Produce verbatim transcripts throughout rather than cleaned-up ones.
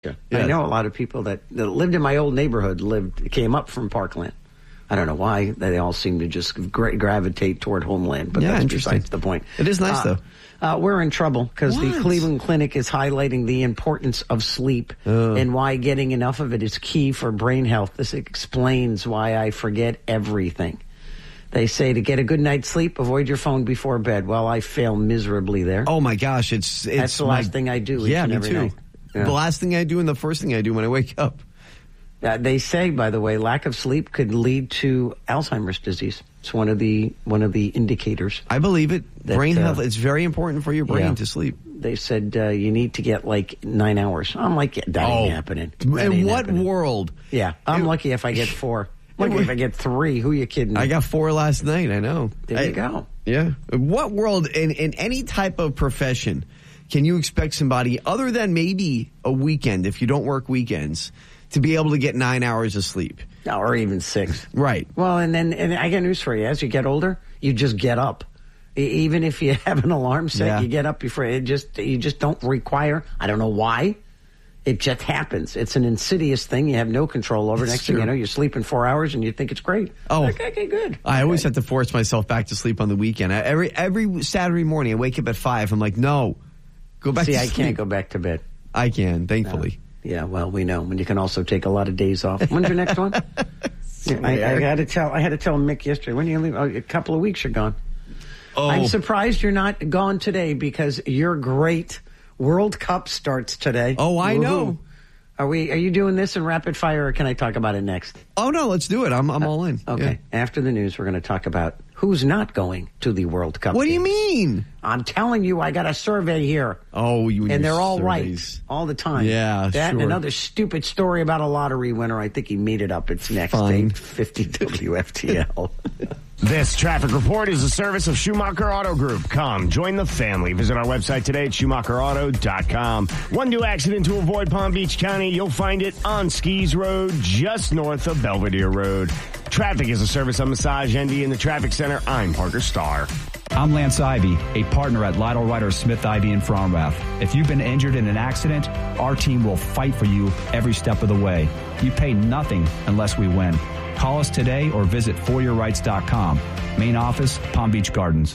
Yeah. I know a lot of people that, that lived in my old neighborhood lived came up from Parkland. I don't know why. They all seem to just gra- gravitate toward Homeland, but yeah, that's besides the point. It is nice, uh, though. Uh, we're in trouble because the Cleveland Clinic is highlighting the importance of sleep uh. and why getting enough of it is key for brain health. This explains why I forget everything. They say to get a good night's sleep, avoid your phone before bed. Well, I fail miserably there. Oh, my gosh. It's, it's That's the my, last thing I do each yeah, and me every too. night. Yeah. The last thing I do and the first thing I do when I wake up. Uh, they say, by the way, lack of sleep could lead to Alzheimer's disease. It's one of the one of the indicators. I believe it. That, brain uh, health, it's very important for your brain yeah. to sleep. They said uh, you need to get like nine hours. I'm like, that oh. ain't happening. That In ain't what happening. world? Yeah, I'm it, lucky if I get four. Lucky if I get three. Who are you kidding me? I got four last night, I know. There I, you go. Yeah. What world, in, in any type of profession, can you expect somebody, other than maybe a weekend, if you don't work weekends, to be able to get nine hours of sleep? No, or even six. Right. Well, and then and I got news for you. As you get older, you just get up. E- even if you have an alarm set, yeah. you get up before it. Just you just don't require. I don't know why. It just happens. It's an insidious thing you have no control over. It's Next true. thing you know, you're sleeping four hours and you think it's great. Oh, like, okay, good. I okay. always have to force myself back to sleep on the weekend. I, every every Saturday morning, I wake up at five. I'm like, no, go back See, to I sleep. can't go back to bed. I can, thankfully. Uh, yeah, well, we know. And you can also take a lot of days off. When's your next one? yeah, I, I had to tell. I had to tell Mick yesterday. When do you leave? Oh, a couple of weeks you're gone. Oh. I'm surprised you're not gone today because your great World Cup starts today. Oh, I Woo-hoo. know. Are we? Are you doing this in rapid fire, or can I talk about it next? Oh no, let's do it. I'm I'm all in. Okay. Yeah. After the news, we're going to talk about who's not going to the World Cup. What do games. you mean? I'm telling you, I got a survey here. Oh, you and, and they're your all surveys. right all the time. Yeah, that sure. and another stupid story about a lottery winner. I think he made it up. It's next. Fine. eight fifty W F T L. This traffic report is a service of Schumacher Auto Group. Come, join the family. Visit our website today at Schumacher Auto dot com. One new accident to avoid Palm Beach County. You'll find it on Skis Road, just north of Belvedere Road. Traffic is a service of Massage Envy in the Traffic Center. I'm Parker Starr. I'm Lance Ivy, a partner at Lytle Ryder Smith Ivy in Front Rath. If you've been injured in an accident, our team will fight for you every step of the way. You pay nothing unless we win. Call us today or visit for your rights dot com. Main office, Palm Beach Gardens.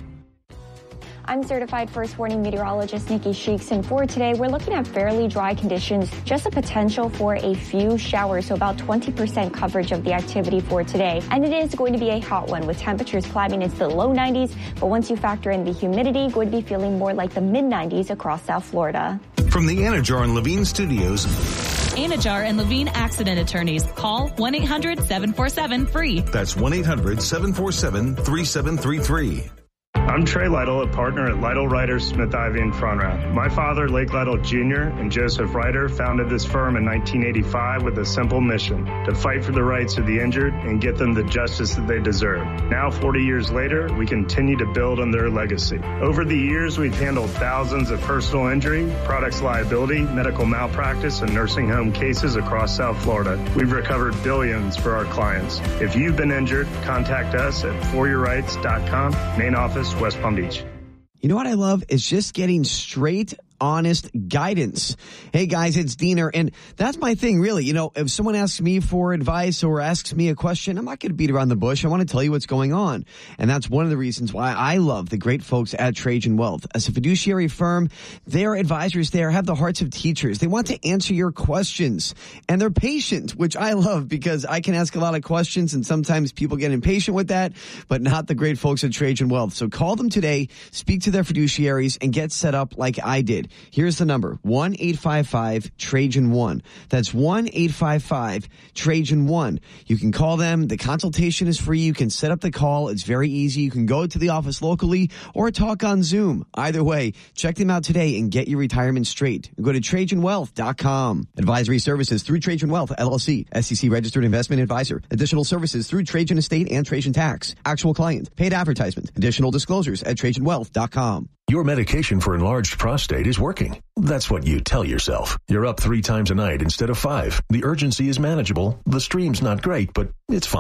I'm certified first warning meteorologist Nikki Sheeks, and for today, we're looking at fairly dry conditions, just a potential for a few showers, so about twenty percent coverage of the activity for today. And it is going to be a hot one with temperatures climbing into the low nineties, but once you factor in the humidity, going to be feeling more like the mid nineties across South Florida. From the Anajar and Levine Studios, Anajar and Levine Accident Attorneys. Call one eight hundred seven four seven free. That's one eight hundred seven four seven three seven three three. I'm Trey Lytle, a partner at Lytle Ryder Smith Ivy in Front Rath. My father, Lake Lytle Junior, and Joseph Ryder founded this firm in nineteen eighty-five with a simple mission: to fight for the rights of the injured and get them the justice that they deserve. Now, forty years later, we continue to build on their legacy. Over the years, we've handled thousands of personal injury, products liability, medical malpractice, and nursing home cases across South Florida. We've recovered billions for our clients. If you've been injured, contact us at for your rights dot com, main office, West Palm Beach. You know what I love is just getting straight, honest guidance. Hey guys, it's Diener, and that's my thing really. You know, if someone asks me for advice or asks me a question, I'm not going to beat around the bush. I want to tell you what's going on. And that's one of the reasons why I love the great folks at Trajan Wealth. As a fiduciary firm, their advisors there have the hearts of teachers. They want to answer your questions, and they're patient, which I love because I can ask a lot of questions, and sometimes people get impatient with that, but not the great folks at Trajan Wealth. So call them today, speak to their fiduciaries, and get set up like I did. Here's the number, one eight five five Trajan one. That's one eight five five Trajan one. You can call them. The consultation is free. You can set up the call. It's very easy. You can go to the office locally or talk on Zoom. Either way, check them out today and get your retirement straight. Go to Trajan Wealth dot com. Advisory services through Trajan Wealth, L L C, S E C registered investment advisor. Additional services through Trajan Estate and Trajan Tax. Actual client. Paid advertisement. Additional disclosures at Trajan Wealth dot com. Your medication for enlarged prostate is working. That's what you tell yourself. You're up three times a night instead of five. The urgency is manageable. The stream's not great, but it's fine.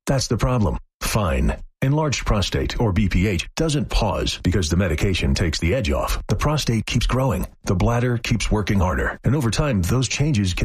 That's the problem. Fine. Enlarged prostate, or B P H, doesn't pause because the medication takes the edge off. The prostate keeps growing. The bladder keeps working harder. And over time, those changes can